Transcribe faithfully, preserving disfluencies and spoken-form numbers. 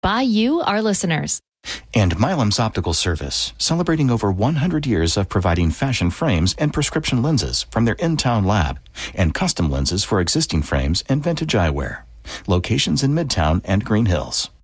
by you, our listeners. And Milam's Optical Service, celebrating over one hundred years of providing fashion frames and prescription lenses from their in-town lab, and custom lenses for existing frames and vintage eyewear. Locations in Midtown and Green Hills.